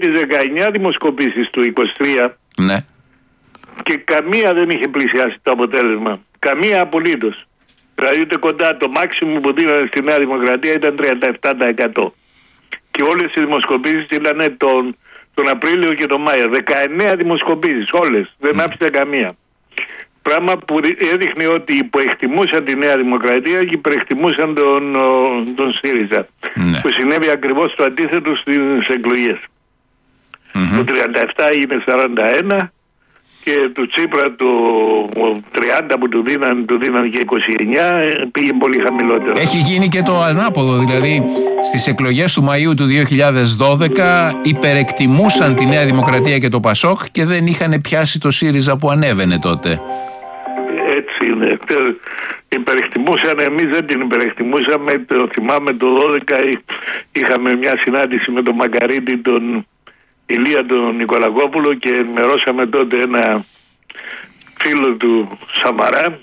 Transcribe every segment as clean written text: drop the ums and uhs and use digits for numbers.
τις 19 δημοσκοπήσεις του 23, ναι, και καμία δεν είχε πλησιάσει το αποτέλεσμα. Καμία απολύτως. Δηλαδή ούτε κοντά, το μάξιμου που δίνανε στη Νέα Δημοκρατία ήταν 37%. Και όλες οι δημοσκοπήσεις ήταν τον Απρίλιο και τον Μάιο. 19 δημοσκοπήσεις, όλες. Δεν άφησε καμία. Πράγμα που έδειχνε ότι υποεκτιμούσαν τη Νέα Δημοκρατία και υπερεκτιμούσαν τον ΣΥΡΙΖΑ. Ναι. Που συνέβη ακριβώς το αντίθετο στις εκλογές. Το 37 έγινε 41 και του Τσίπρα το 30 που του δίναν και 29 πήγε πολύ χαμηλότερο. Έχει γίνει και το ανάποδο, δηλαδή στις εκλογές του Μαΐου του 2012 υπερεκτιμούσαν τη Νέα Δημοκρατία και το ΠΑΣΟΚ και δεν είχαν πιάσει το ΣΥΡΙΖΑ που ανέβαινε τότε. Έτσι είναι. Υπερεκτιμούσαν, εμείς δεν την υπερεκτιμούσαμε. Το θυμάμαι το 12 είχαμε μια συνάντηση με τον Μακαρίτη, τον Ηλία τον Νικολακόπουλο, και ενημερώσαμε τότε ένα φίλο του Σαμαρά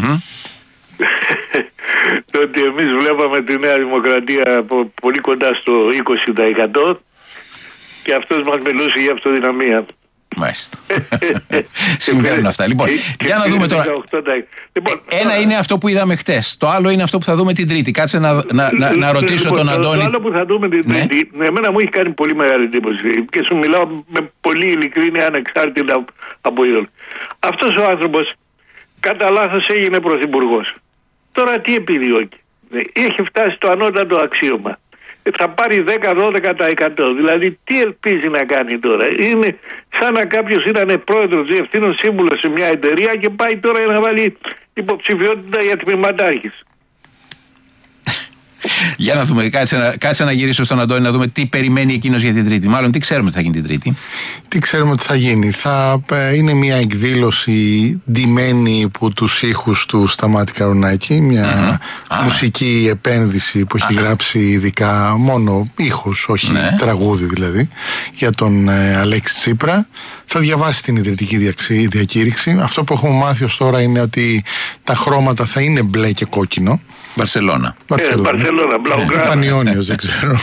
ότι εμείς βλέπαμε τη Νέα Δημοκρατία πολύ κοντά στο 20% και αυτός μας μιλούσε για αυτοδυναμία. Μάλιστα. Συμβαίνουν αυτά. Λοιπόν, για να δούμε τώρα. Ένα είναι αυτό που είδαμε χτες. Το άλλο είναι αυτό που θα δούμε την Τρίτη. Κάτσε να ρωτήσω τον Αντώνη. Το άλλο που θα δούμε την Τρίτη, εμένα μου έχει κάνει πολύ μεγάλη εντύπωση και σου μιλάω με πολύ ειλικρίνεια, ανεξάρτητα από είδωλο. Αυτός ο άνθρωπος κατά λάθος έγινε πρωθυπουργός. Τώρα τι επιδιώκει? Έχει φτάσει στο ανώτατο αξίωμα. Θα πάρει 10-12%. Δηλαδή τι ελπίζει να κάνει τώρα? Είναι σαν να κάποιος ήταν πρόεδρος, διευθύνων σύμβουλος σε μια εταιρεία και πάει τώρα να βάλει υποψηφιότητα για τμήματάρχης. Για να δούμε, κάτσε να γυρίσω στον Αντώνη να δούμε τι περιμένει εκείνος για την Τρίτη. Μάλλον τι ξέρουμε ότι θα γίνει την Τρίτη. Τι ξέρουμε ότι θα γίνει? Θα είναι μια εκδήλωση ντυμένη από τους ήχους του Σταμάτη Καρονάκη, μια μουσική επένδυση που έχει γράψει ειδικά, μόνο ήχους, όχι τραγούδι δηλαδή, για τον Αλέξη Τσίπρα. Θα διαβάσει την ιδρυτική διακήρυξη. Αυτό που έχουμε μάθει ως τώρα είναι ότι τα χρώματα θα είναι μπλε και κόκκινο. Μπαρσελόνα. Πανιόνιος, δεν ξέρω.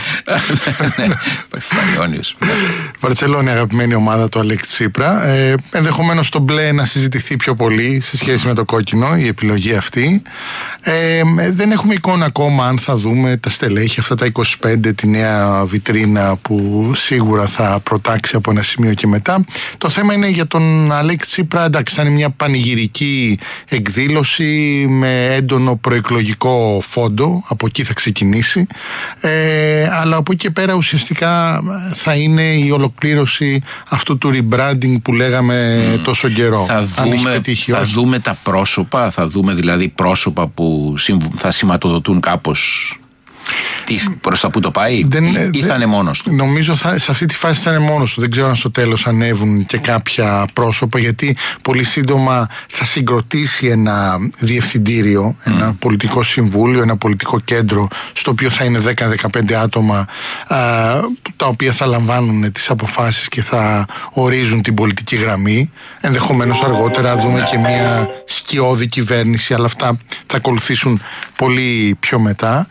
Πανιόνιος. Βαρτσελόνη, αγαπημένη ομάδα του Αλέξη Τσίπρα. Ενδεχομένως το μπλε να συζητηθεί πιο πολύ σε σχέση με το κόκκινο, η επιλογή αυτή. Δεν έχουμε εικόνα ακόμα αν θα δούμε τα στελέχη, αυτά τα 25, τη νέα βιτρίνα που σίγουρα θα προτάξει από ένα σημείο και μετά. Το θέμα είναι για τον Αλέξη Τσίπρα, εντάξει, θα είναι μια πανηγυρική εκδήλωση με έντονο προεκλογικό φόντο, από εκεί θα ξεκινήσει, αλλά από εκεί και πέρα ουσιαστικά θα είναι η ολοκλήρωση αυτού του rebranding που λέγαμε τόσο καιρό. Θα δούμε τα πρόσωπα, θα δούμε δηλαδή πρόσωπα που θα σηματοδοτούν κάπως προς τα που το πάει, ή θα είναι μόνος του? Νομίζω σε αυτή τη φάση θα είναι μόνος του. Δεν ξέρω αν στο τέλος ανέβουν και κάποια πρόσωπα, γιατί πολύ σύντομα θα συγκροτήσει ένα διευθυντήριο, ένα πολιτικό συμβούλιο, ένα πολιτικό κέντρο, στο οποίο θα είναι 10-15 άτομα, τα οποία θα λαμβάνουν τις αποφάσεις και θα ορίζουν την πολιτική γραμμή. Ενδεχομένως αργότερα δούμε και μια σκιώδη κυβέρνηση, αλλά αυτά θα ακολουθήσουν πολύ πιο μετά.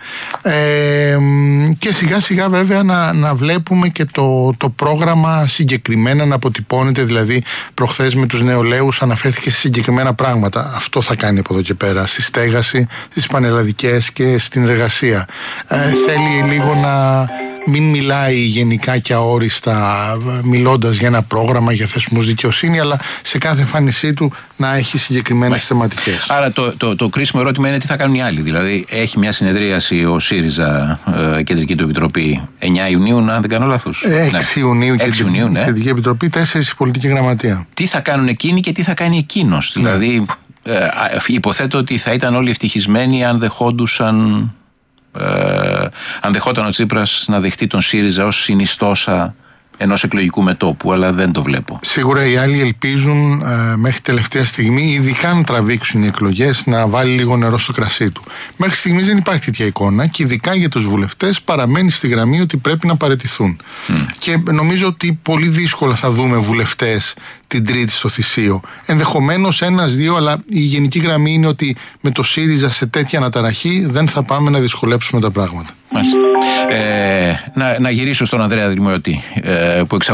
Και σιγά σιγά βέβαια να βλέπουμε και το πρόγραμμα συγκεκριμένα να αποτυπώνεται. Δηλαδή προχθές με τους νεολαίους αναφέρθηκε σε συγκεκριμένα πράγματα. Αυτό θα κάνει από εδώ και πέρα, στη στέγαση, στις πανελλαδικές και στην εργασία. Θέλει λίγο να μην μιλάει γενικά και αόριστα, μιλώντας για ένα πρόγραμμα για θεσμούς δικαιοσύνη, αλλά σε κάθε εμφάνισή του να έχει συγκεκριμένες θεματικές. Άρα το κρίσιμο ερώτημα είναι τι θα κάνουν οι άλλοι. Δηλαδή έχει μια συνεδρίαση ο ΣΥΡΙΖΑ, Κεντρική του Επιτροπή, 9 Ιουνίου, αν δεν κάνω λάθος. 6 Ιουνίου, Κεντρική Επιτροπή, 4 η Πολιτική Γραμματεία. Τι θα κάνουν εκείνοι και τι θα κάνει εκείνος? Δηλαδή υποθέτω ότι θα ήταν όλοι ευτυχισμένοι αν δεχόταν ο Τσίπρας να δεχτεί τον ΣΥΡΙΖΑ ως συνιστόσα ενός εκλογικού μετώπου, αλλά δεν το βλέπω. Σίγουρα οι άλλοι ελπίζουν μέχρι τελευταία στιγμή, ειδικά αν τραβήξουν οι εκλογές, να βάλει λίγο νερό στο κρασί του. Μέχρι στιγμής δεν υπάρχει τέτοια εικόνα και ειδικά για τους βουλευτές παραμένει στη γραμμή ότι πρέπει να παραιτηθούν. Και νομίζω ότι πολύ δύσκολα θα δούμε βουλευτές την Τρίτη στο Θησίο. Ενδεχομένως ένας-δύο, αλλά η γενική γραμμή είναι ότι με το ΣΥΡΙΖΑ σε τέτοια αναταραχή δεν θα πάμε να δυσκολέψουμε τα πράγματα. Να γυρίσω στον Ανδρέα Δημιώτη που